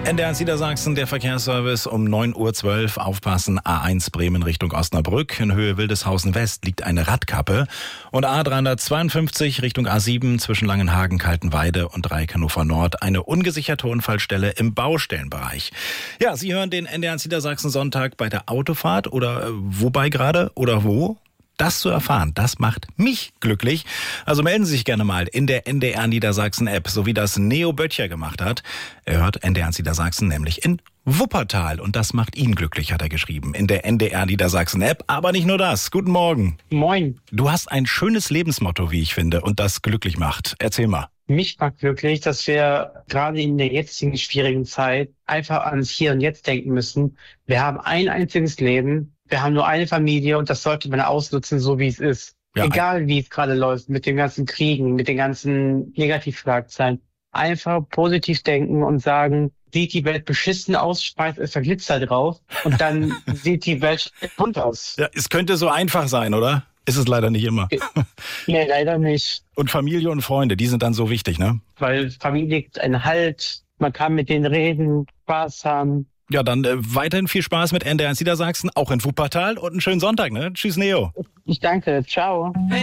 NDR1 Niedersachsen, der Verkehrsservice um 9:12 Uhr. Aufpassen, A1 Bremen Richtung Osnabrück. In Höhe Wildeshausen West liegt eine Radkappe. Und A352 Richtung A7 zwischen Langenhagen, Kaltenweide und Dreieck Hannover Nord. Eine ungesicherte Unfallstelle im Baustellenbereich. Ja, Sie hören den NDR1 Niedersachsen Sonntag bei der Autofahrt oder wobei gerade oder wo? Das zu erfahren, das macht mich glücklich. Also melden Sie sich gerne mal in der NDR Niedersachsen App, so wie das Neo Böttcher gemacht hat. Er hört NDR Niedersachsen nämlich in Wuppertal und das macht ihn glücklich, hat er geschrieben, in der NDR Niedersachsen App. Aber nicht nur das. Guten Morgen. Moin. Du hast ein schönes Lebensmotto, wie ich finde, und das glücklich macht. Erzähl mal. Mich macht glücklich, dass wir gerade in der jetzigen schwierigen Zeit einfach ans Hier und Jetzt denken müssen. Wir haben ein einziges Leben. Wir haben nur eine Familie und das sollte man ausnutzen, so wie es ist. Ja, egal wie es gerade läuft, mit den ganzen Kriegen, mit den ganzen Negativschlagzeilen. Einfach positiv denken und sagen, sieht die Welt beschissen aus, schmeißt es Glitzer drauf und dann sieht die Welt bunt aus. Ja, es könnte so einfach sein, oder? Ist es leider nicht immer. Nee, leider nicht. Und Familie und Freunde, die sind dann so wichtig, ne? Weil Familie gibt einen Halt, man kann mit denen reden, Spaß haben. Ja, dann weiterhin viel Spaß mit NDR1 Niedersachsen, auch in Wuppertal und einen schönen Sonntag, ne? Tschüss, Neo. Ich danke, ciao.